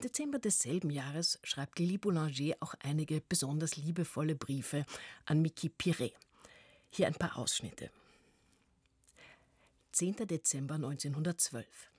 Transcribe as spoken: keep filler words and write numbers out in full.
Dezember desselben Jahres schreibt Lili Boulanger auch einige besonders liebevolle Briefe an Miki Pirret. Hier ein paar Ausschnitte. zehnter Dezember neunzehnhundertzwölf.